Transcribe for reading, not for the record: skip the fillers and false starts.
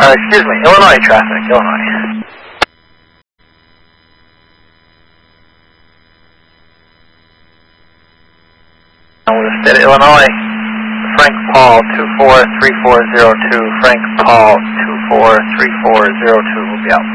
Excuse me, Illinois traffic, Illinois. With the state of Illinois, Frank Paul 243402, Frank Paul 243402 will be out.